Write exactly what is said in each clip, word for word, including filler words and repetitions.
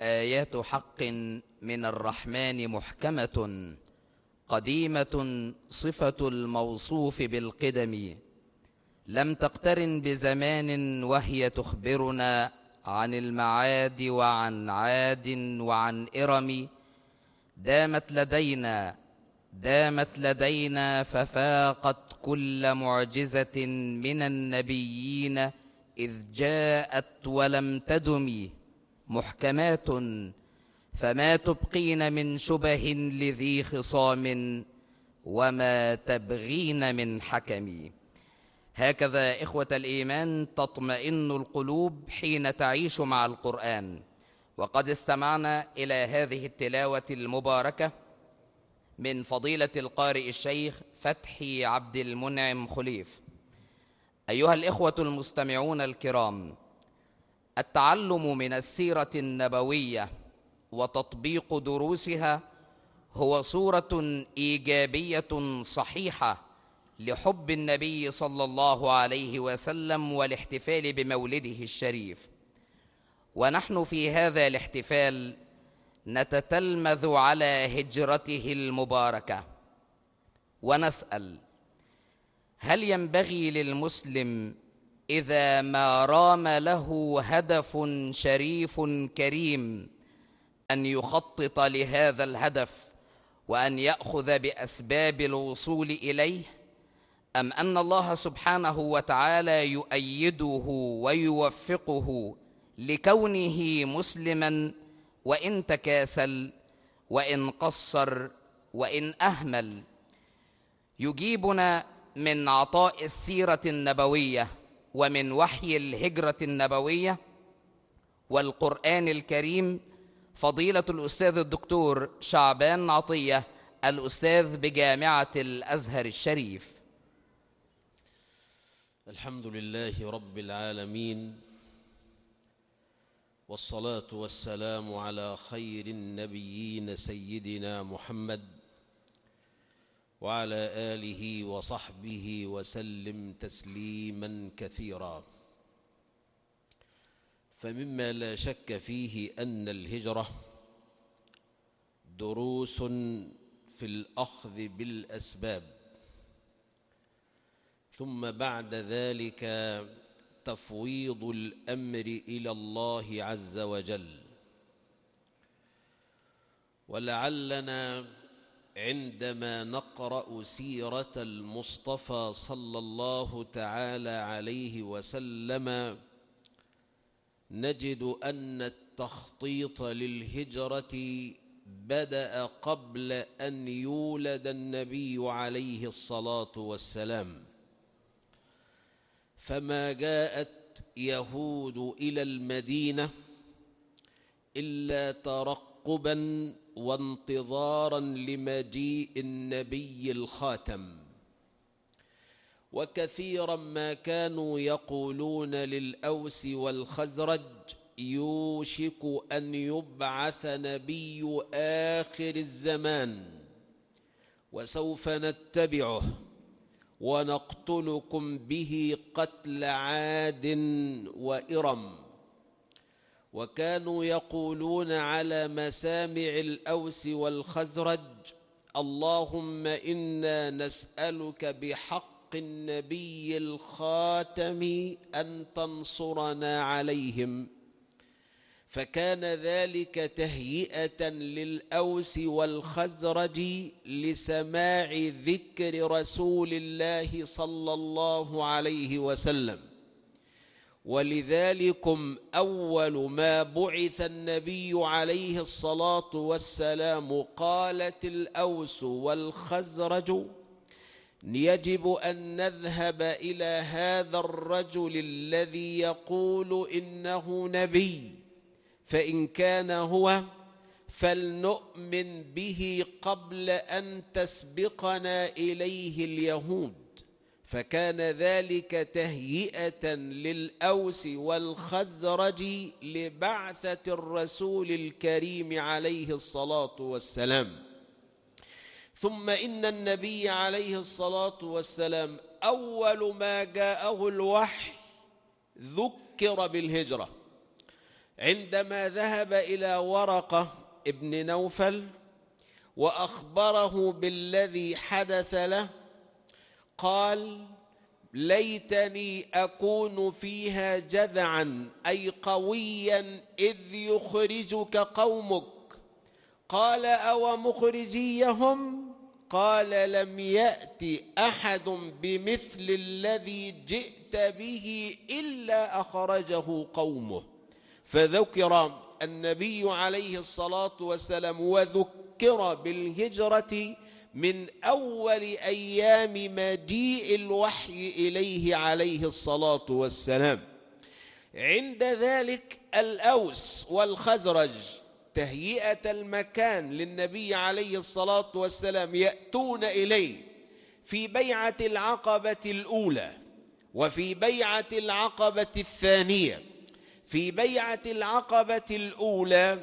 آيات حق من الرحمن محكمة قديمة صفة الموصوف بالقدم، لم تقترن بزمان وهي تخبرنا عن المعاد وعن عاد وعن إرم. دامت لدينا دامت لدينا ففاقت كل معجزة من النبيين إذ جاءت ولم تدم. محكمات فما تبقين من شبه لذي خصام وما تبغين من حكم. هكذا إخوة الإيمان تطمئن القلوب حين تعيش مع القرآن. وقد استمعنا إلى هذه التلاوة المباركة من فضيلة القارئ الشيخ فتحي عبد المنعم خليف. أيها الإخوة المستمعون الكرام، التعلم من السيرة النبوية وتطبيق دروسها هو صورة إيجابية صحيحة لحب النبي صلى الله عليه وسلم والاحتفال بمولده الشريف. ونحن في هذا الاحتفال نتتلمذ على هجرته المباركة، ونسأل: هل ينبغي للمسلم إذا ما رام له هدف شريف كريم أن يخطط لهذا الهدف وأن يأخذ بأسباب الوصول إليه، أم أن الله سبحانه وتعالى يؤيده ويوفقه لكونه مسلما وإن تكاسل وإن قصر وإن أهمل؟ يجيبنا من عطاء السيرة النبوية ومن وحي الهجرة النبوية والقرآن الكريم فضيلة الأستاذ الدكتور شعبان عطية، الأستاذ بجامعة الأزهر الشريف. الحمد لله رب العالمين، والصلاة والسلام على خير النبيين سيدنا محمد وعلى آله وصحبه وسلم تسليما كثيرا. فمما لا شك فيه أن الهجرة دروس في الأخذ بالأسباب، ثم بعد ذلك تفويض الأمر إلى الله عز وجل. ولعلنا عندما نقرأ سيرة المصطفى صلى الله تعالى عليه وسلم نجد أن التخطيط للهجرة بدأ قبل أن يولد النبي عليه الصلاة والسلام. فما جاءت يهود إلى المدينة إلا ترقبا وانتظارا لمجيء النبي الخاتم، وكثيرا ما كانوا يقولون للأوس والخزرج: يوشك أن يبعث نبي آخر الزمان وسوف نتبعه ونقتلكم به قتل عاد وإرم. وكانوا يقولون على مسامع الأوس والخزرج: اللهم إنا نسألك بحق النبي الخاتم أن تنصرنا عليهم. فكان ذلك تهيئة للأوس والخزرج لسماع ذكر رسول الله صلى الله عليه وسلم. ولذلكم أول ما بعث النبي عليه الصلاة والسلام قالت الأوس والخزرج: يجب أن نذهب إلى هذا الرجل الذي يقول إنه نبي، فإن كان هو فلنؤمن به قبل أن تسبقنا إليه اليهود. فكان ذلك تهيئة للأوس والخزرج لبعثة الرسول الكريم عليه الصلاة والسلام. ثم إن النبي عليه الصلاة والسلام أول ما جاءه الوحي ذكر بالهجرة، عندما ذهب إلى ورقة ابن نوفل وأخبره بالذي حدث له قال: ليتني أكون فيها جذعا أي قويا إذ يخرجك قومك. قال: أو مخرجيهم؟ قال: لم يأت أحد بمثل الذي جئت به إلا أخرجه قومه. فذكر النبي عليه الصلاة والسلام وذكر بالهجرة من أول أيام مجيء الوحي إليه عليه الصلاة والسلام. عند ذلك الأوس والخزرج تهيئة المكان للنبي عليه الصلاة والسلام يأتون إليه في بيعة العقبة الأولى وفي بيعة العقبة الثانية. في بيعة العقبة الأولى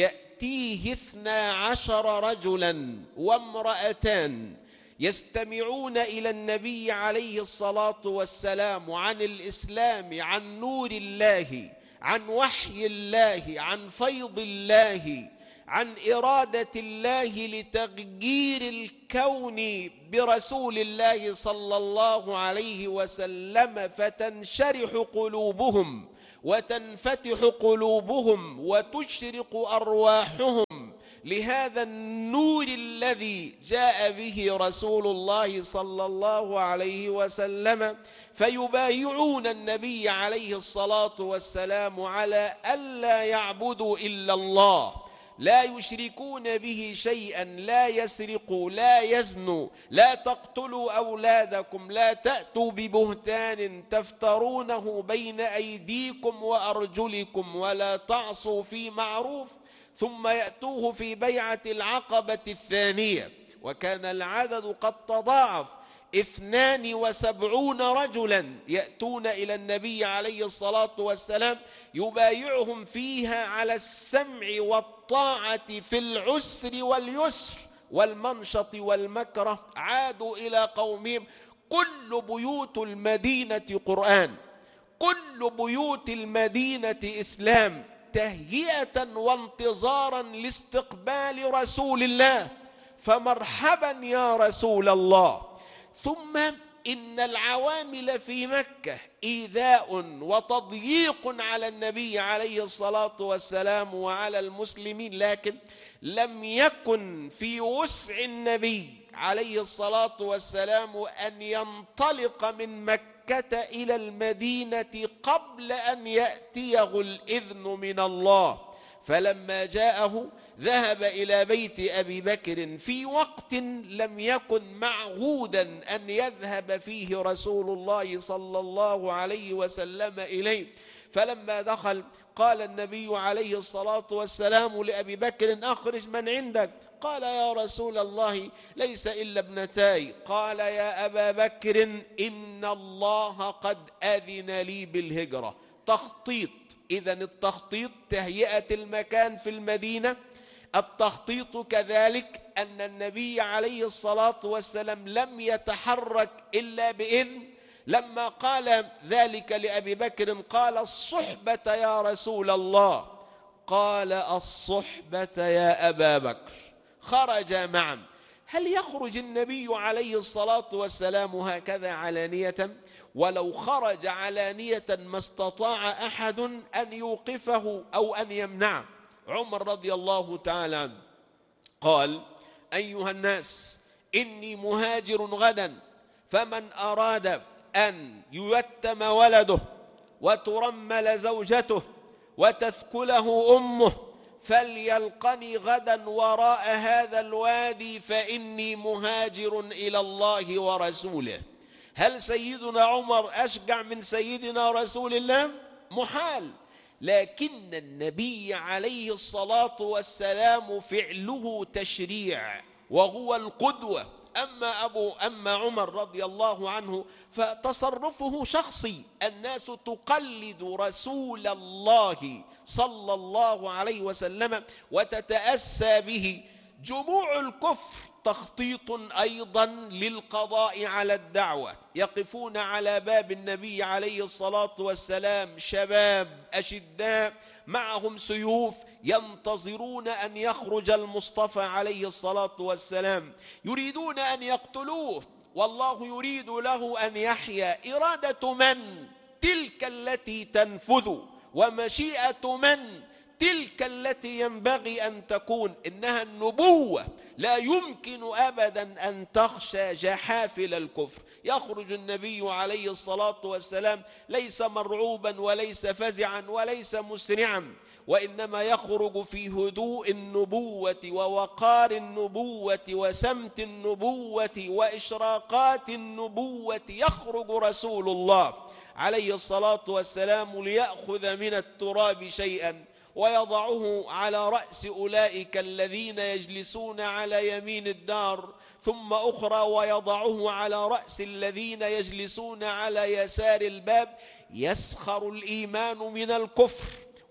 يأتيه اثنا عشر رجلا وامرأتان يستمعون إلى النبي عليه الصلاة والسلام عن الإسلام، عن نور الله، عن وحي الله، عن فيض الله، عن إرادة الله لتغيير الكون برسول الله صلى الله عليه وسلم، فتنشرح قلوبهم وتنفتح قلوبهم وتشرق أرواحهم لهذا النور الذي جاء به رسول الله صلى الله عليه وسلم، فيبايعون النبي عليه الصلاة والسلام على ألا يعبدوا إلا الله، لا يشركون به شيئا، لا يسرقوا، لا يزنوا، لا تقتلوا أولادكم، لا تأتوا ببهتان تفترونه بين أيديكم وأرجلكم، ولا تعصوا في معروف. ثم يأتوه في بيعة العقبة الثانية وكان العدد قد تضاعف، اثنان وسبعون رجلا يأتون إلى النبي عليه الصلاة والسلام يبايعهم فيها على السمع والطاعة في العسر واليسر والمنشط والمكره. عادوا إلى قومهم. كل بيوت المدينة قرآن، كل بيوت المدينة إسلام، تهيئة وانتظارا لاستقبال رسول الله. فمرحبا يا رسول الله. ثم إن العوامل في مكة إيذاء وتضييق على النبي عليه الصلاة والسلام وعلى المسلمين، لكن لم يكن في وسع النبي عليه الصلاة والسلام أن ينطلق من مكة إلى المدينة قبل أن يأتيه الإذن من الله. فلما جاءه ذهب إلى بيت أبي بكر في وقت لم يكن معهودا أن يذهب فيه رسول الله صلى الله عليه وسلم إليه. فلما دخل قال النبي عليه الصلاة والسلام لأبي بكر: أخرج من عندك. قال: يا رسول الله ليس إلا ابنتاي. قال: يا أبا بكر إن الله قد أذن لي بالهجرة. تخطيط. إذن التخطيط تهيئة المكان في المدينة. التخطيط كذلك أن النبي عليه الصلاة والسلام لم يتحرك إلا بإذن. لما قال ذلك لأبي بكر قال: الصحبة يا رسول الله. قال: الصحبة يا أبا بكر. خرج معا. هل يخرج النبي عليه الصلاة والسلام هكذا علانية؟ ولو خرج علانية ما استطاع أحد أن يوقفه أو أن يمنعه. عمر رضي الله تعالى عنه قال: أيها الناس إني مهاجر غدا، فمن أراد أن ييتم ولده وترمل زوجته وتثكله أمه فليلقني غدا وراء هذا الوادي فإني مهاجر إلى الله ورسوله. هل سيدنا عمر أشجع من سيدنا رسول الله؟ محال. لكن النبي عليه الصلاة والسلام فعله تشريع وهو القدوة. أما أبو أما عمر رضي الله عنه فتصرفه شخصي. الناس تقلد رسول الله صلى الله عليه وسلم وتتأسى به. جموع الكفر تخطيط أيضا للقضاء على الدعوة. يقفون على باب النبي عليه الصلاة والسلام شباب أشداء معهم سيوف ينتظرون أن يخرج المصطفى عليه الصلاة والسلام، يريدون أن يقتلوه، والله يريد له أن يحيا. إرادة من؟ تلك التي تنفذ، ومشيئة من؟ تلك التي ينبغي أن تكون. إنها النبوة، لا يمكن أبدا أن تخشى جحافل الكفر. يخرج النبي عليه الصلاة والسلام ليس مرعوبا وليس فزعا وليس مسرعا، وإنما يخرج في هدوء النبوة ووقار النبوة وسمت النبوة وإشراقات النبوة. يخرج رسول الله عليه الصلاة والسلام ليأخذ من التراب شيئا ويضعه على رأس أولئك الذين يجلسون على يمين الدار، ثم أخرى ويضعه على رأس الذين يجلسون على يسار الباب. يسخر الإيمان من الكفر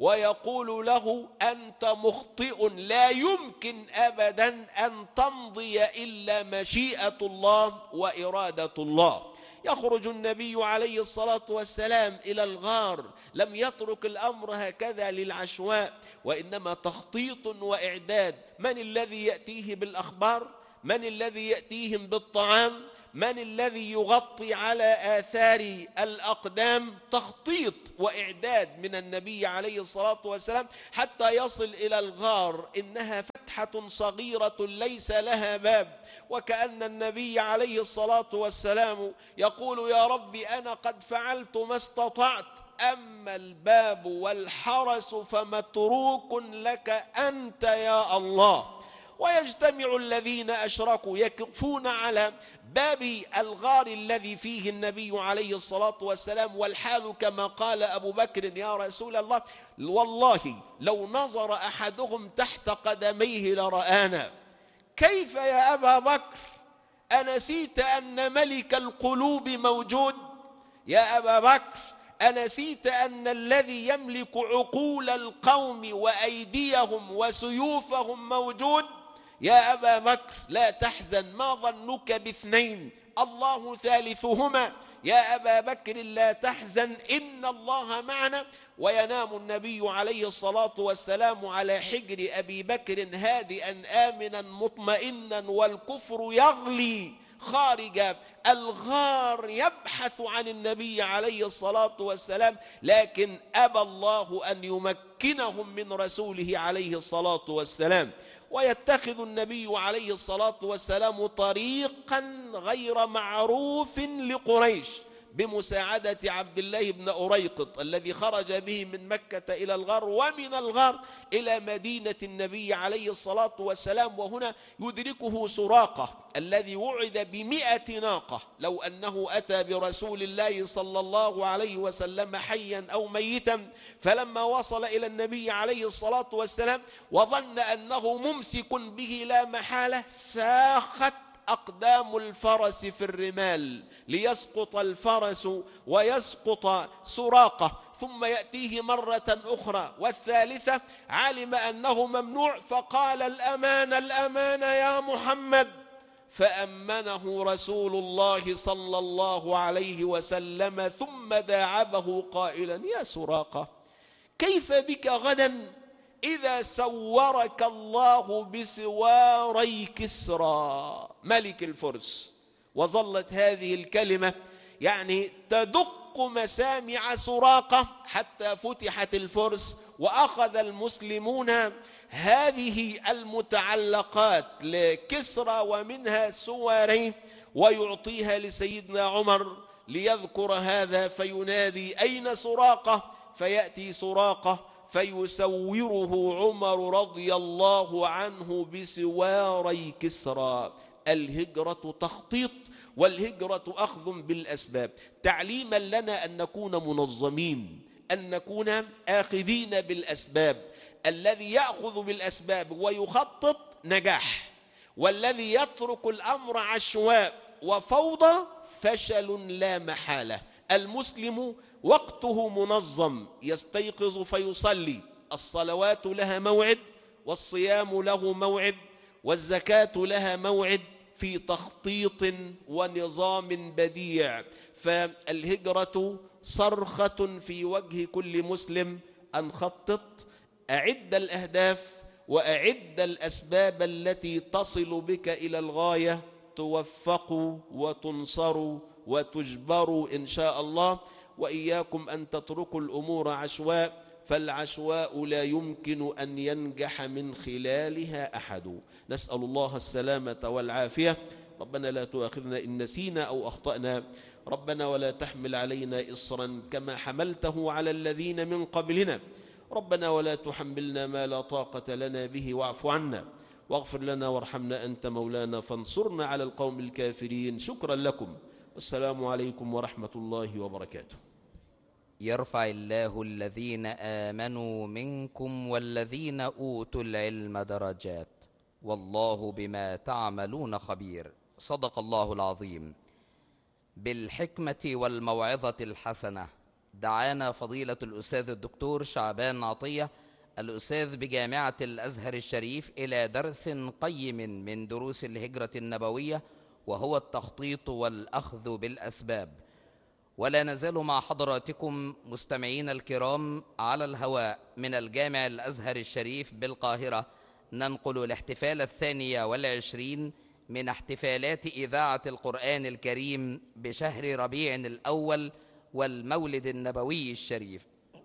ويقول له أنت مخطئ، لا يمكن أبدا أن تمضي إلا مشيئة الله وإرادة الله. يخرج النبي عليه الصلاة والسلام إلى الغار، لم يترك الأمر هكذا للعشواء، وإنما تخطيط وإعداد. من الذي يأتيه بالأخبار؟ من الذي يأتيهم بالطعام؟ من الذي يغطي على آثار الأقدام؟ تخطيط وإعداد من النبي عليه الصلاة والسلام حتى يصل إلى الغار. إنها فتحة صغيرة ليس لها باب، وكأن النبي عليه الصلاة والسلام يقول يا ربي أنا قد فعلت ما استطعت، أما الباب والحرس فمتروك لك أنت يا الله. ويجتمع الذين أشركوا يكفون على باب الغار الذي فيه النبي عليه الصلاة والسلام، والحال كما قال أبو بكر يا رسول الله والله لو نظر أحدهم تحت قدميه لرآنا. كيف يا أبا بكر؟ أنسيت أن ملك القلوب موجود؟ يا أبا بكر أنسيت أن الذي يملك عقول القوم وأيديهم وسيوفهم موجود؟ يا أبا بكر لا تحزن، ما ظنك باثنين الله ثالثهما. يا أبا بكر لا تحزن إن الله معنا. وينام النبي عليه الصلاة والسلام على حجر أبي بكر هادئا آمنا مطمئنا، والكفر يغلي خارج الغار يبحث عن النبي عليه الصلاة والسلام، لكن أبى الله أن يمكنهم من رسوله عليه الصلاة والسلام. ويتخذ النبي عليه الصلاة والسلام طريقا غير معروف لقريش بمساعدة عبد الله بن أريقط الذي خرج به من مكة إلى الغار، ومن الغار إلى مدينة النبي عليه الصلاة والسلام. وهنا يدركه سراقة الذي وعد بمئة ناقة لو أنه أتى برسول الله صلى الله عليه وسلم حيا أو ميتا. فلما وصل إلى النبي عليه الصلاة والسلام وظن أنه ممسك به لا محالة، ساخت أقدام الفرس في الرمال ليسقط الفرس ويسقط سراقة، ثم يأتيه مرة أخرى والثالثة، علم أنه ممنوع فقال الأمان الأمان يا محمد، فأمنه رسول الله صلى الله عليه وسلم، ثم داعبه قائلا يا سراقة كيف بك غدا إذا سورك الله بسواري كسرى ملك الفرس. وظلت هذه الكلمة يعني تدق مسامع سراقة حتى فتحت الفرس، وأخذ المسلمون هذه المتعلقات لكسرى ومنها سواري ويعطيها لسيدنا عمر ليذكر هذا، فينادي أين سراقة؟ فيأتي سراقة فيسوره عمر رضي الله عنه بسواري كسرى. الهجرة تخطيط، والهجرة أخذ بالأسباب، تعليما لنا أن نكون منظمين، أن نكون آخذين بالأسباب. الذي يأخذ بالأسباب ويخطط نجاح، والذي يترك الأمر عشواء وفوضى فشل لا محالة. المسلم وقته منظم، يستيقظ فيصلي، الصلوات لها موعد، والصيام له موعد، والزكاة لها موعد، في تخطيط ونظام بديع. فالهجرة صرخة في وجه كل مسلم أن خطط أعد الأهداف وأعد الأسباب التي تصل بك إلى الغاية، توفقوا وتنصروا وتجبروا إن شاء الله. وإياكم أن تتركوا الأمور عشواء، فالعشواء لا يمكن أن ينجح من خلالها أحد. نسأل الله السلامة والعافية. ربنا لا تؤاخذنا إن نسينا أو أخطأنا، ربنا ولا تحمل علينا إصرا كما حملته على الذين من قبلنا، ربنا ولا تحملنا ما لا طاقة لنا به، واعف عنا واغفر لنا وارحمنا، أنت مولانا فانصرنا على القوم الكافرين. شكرا لكم، والسلام عليكم ورحمة الله وبركاته. يرفع الله الذين آمنوا منكم والذين أوتوا العلم درجات، والله بما تعملون خبير. صدق الله العظيم. بالحكمة والموعظة الحسنة دعانا فضيلة الأستاذ الدكتور شعبان عطية، الأستاذ بجامعة الأزهر الشريف، إلى درس قيم من دروس الهجرة النبوية، وهو التخطيط والأخذ بالأسباب. ولا نزال مع حضراتكم مستمعين الكرام على الهواء من الجامع الأزهر الشريف بالقاهرة، ننقل الاحتفال الثانية والعشرين من احتفالات إذاعة القرآن الكريم بشهر ربيع الأول والمولد النبوي الشريف.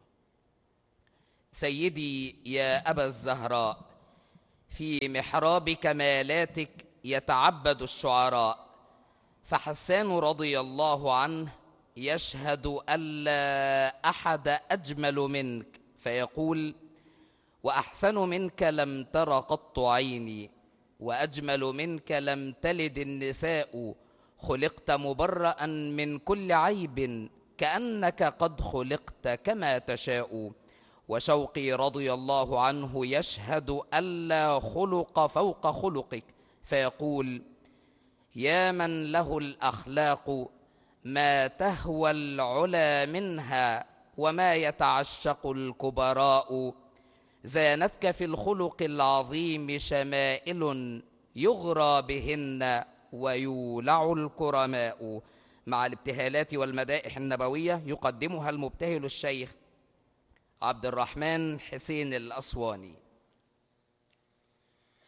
سيدي يا أبا الزهراء، في محراب كمالاتك يتعبد الشعراء، فحسان رضي الله عنه يشهد أن لا أحد أجمل منك، فيقول: وأحسن منك لم تر قط عيني، وأجمل منك لم تلد النساء، خلقت مبرأ من كل عيب، كأنك قد خلقت كما تشاء. وشوقي رضي الله عنه يشهد أن لا خلق فوق خلقك، فيقول: يا من له الأخلاق ما تهوى العلا منها، وما يتعشق الكبراء، زانتك في الخلق العظيم شمائل، يغرى بهن ويولع الكرماء. مع الابتهالات والمدائح النبوية يقدمها المبتهل الشيخ عبد الرحمن حسين الأسواني.